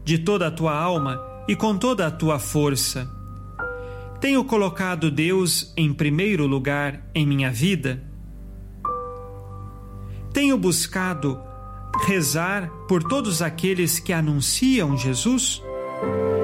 de toda a tua alma e com toda a tua força. Tenho colocado Deus em primeiro lugar em minha vida? Tenho buscado rezar por todos aqueles que anunciam Jesus?